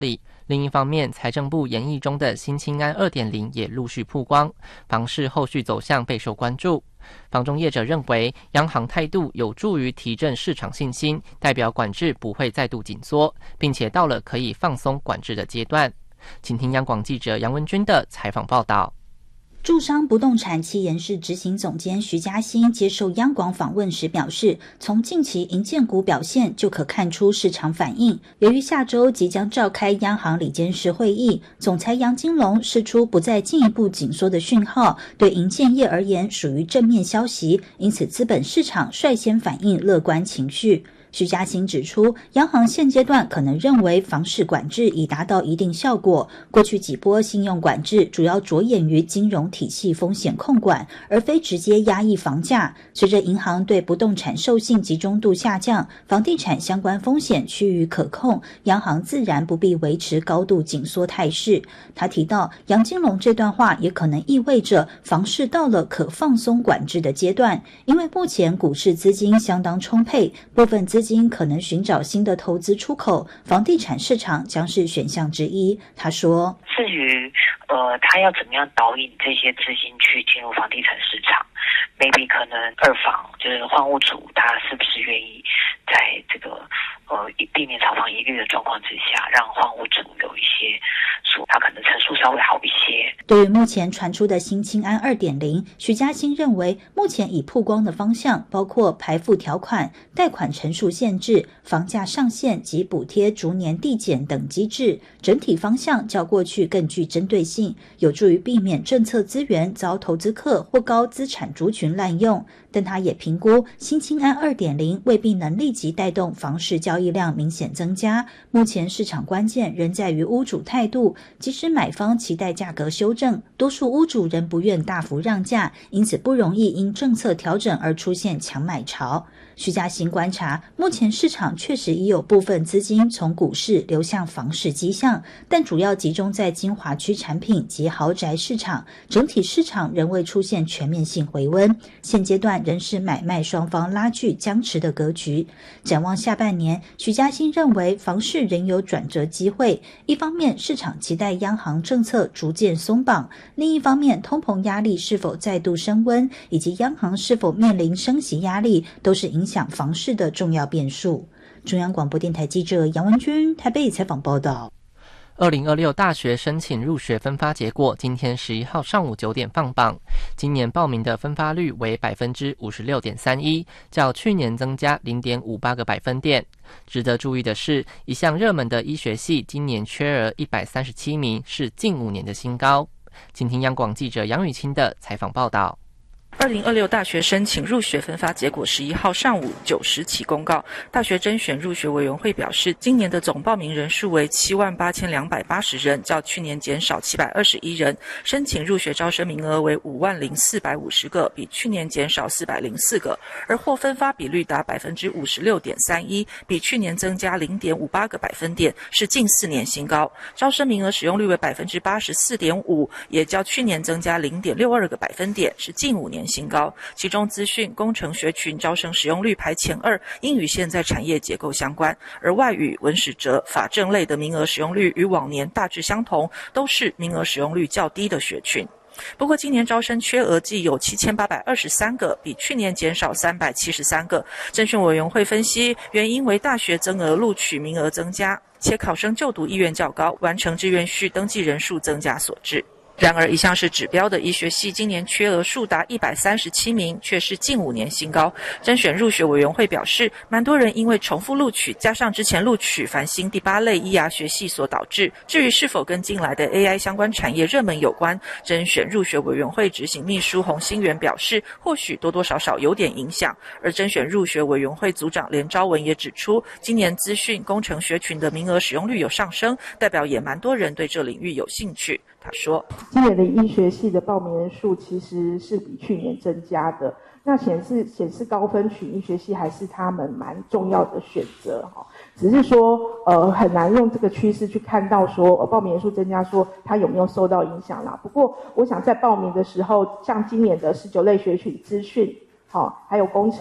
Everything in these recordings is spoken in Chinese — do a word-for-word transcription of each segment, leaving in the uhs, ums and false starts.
另一方面，财政部研议中的新青安 二点零 也陆续曝光，房市后续走向备受关注。房仲业者认为，央行态度有助于提振市场信心，代表管制不会再度紧缩，并且到了可以放松管制的阶段。请听央广记者杨文君的采访报道。 住商不动产企研室执行总监徐嘉欣接受央广访问时表示，从近期营建股表现就可看出市场反应。由于下周即将召开央行理监事会议，总裁杨金龙释出不再进一步紧缩的讯号，对营建业而言属于正面消息，因此资本市场率先反映乐观情绪。徐嘉欣指出，央行现阶段可能认为房市管制已达到一定效果，过去几波信用管制主要着眼于金融体系风险控管，而非直接压抑房价。随着银行对不动产授信集中度下降，房地产相关风险趋于可控，央行自然不必维持高度紧缩态势。他提到，杨金龙这段话也可能意味着房市到了可放松管制的阶段，因为目前股市资金相当充沛，部分资金可能寻找新的投资出口，房地产市场将是选项之一。他说， 至于呃，他要怎么样导引这些资金去进入房地产市场 ，maybe 可能二房就是换屋主，他是不是愿意在这个呃避免炒房疑虑的状况之下，让换屋主有一些说他可能成数稍微好一些。 对于目前传出的新青安 二点零， 徐嘉欣认为，目前已曝光的方向包括排付条款、贷款成数限制、房价上限及补贴逐年递减等机制，整体方向较过去更具针对性，有助于避免政策资源遭投资客或高资产族群滥用。但他也评估，新青安 二点零 未必能立即带动房市交易量明显增加。目前市场关键仍在于屋主态度，即使买方期待价格修正，多数屋主仍不愿大幅让价，因此不容易因政策调整而出现强买潮。徐嘉欣观察，目前市场确实已有部分资金从股市流向房市迹象，但主要集中在精华区产品及豪宅市场，整体市场仍未出现全面性回温，现阶段仍是买卖双方拉锯僵持的格局。展望下半年，徐嘉欣认为房市仍有转折机会，一方面市场期待央行政策逐渐松绑，另一方面通膨压力是否再度升温，以及央行是否面临升息压力，都是影响房市的重要变数。中央广播电台记者杨文君台北采访报道。 二零二六大学申请入学分发结果今天十一号上午九点放榜，今年报名的分发率为 百分之五十六点三一， 较去年增加 零点五八个百分点。值得注意的是，一项热门的医学系今年缺额一百三十七名，是近五年的新高。请听央广记者杨雨清的采访报道。 二零二六大学申请入学分发结果十一号上午九时起公告。大学甄选入学委员会表示，今年的总报名人数为七万八千两百八十人，较去年减少七百二十一人。申请入学招生名额为五万零四百五十个，比去年减少四百零四个，而获分发比率达 百分之五十六点三一， 比去年增加 零点五八个百分点，是近四年新高。招生名额使用率为 百分之八十四点五， 也较去年增加 零点六二个百分点，是近五年新高。其中资讯工程学群招生使用率排前二，应与现在产业结构相关，而外语、文史哲、法政类的名额使用率与往年大致相同，都是名额使用率较低的学群。不过今年招生缺额计有七千八百二十三个，比去年减少三百七十三个。甄选委员会分析，原因为大学增额录取名额增加，且考生就读意愿较高，完成志愿序登记人数增加所致。然而，一向是指标的医学系今年缺额数达一百三十七名，却是近五年新高。甄选入学委员会表示，蛮多人因为重复录取，加上之前录取繁星第八类医牙学系所导致。至于是否跟近来的 A I 相关产业热门有关，甄选入学委员会执行秘书洪新元表示，或许多多少少有点影响。而甄选入学委员会组长连昭文也指出，今年资讯工程学群的名额使用率有上升，代表也蛮多人对这领域有兴趣。他说， 今年的医学系的报名人数其实是比去年增加的，那显示显示高分群医学系还是他们蛮重要的选择哈，只是说呃很难用这个趋势去看到说、呃、报名人数增加说它有没有受到影响啦。不过我想在报名的时候，像今年的十九类学群资讯好还有工程，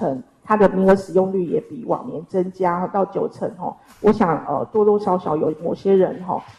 它的名额使用率也比往年增加到九成哦。我想呃多多少少有某些人哈、哦、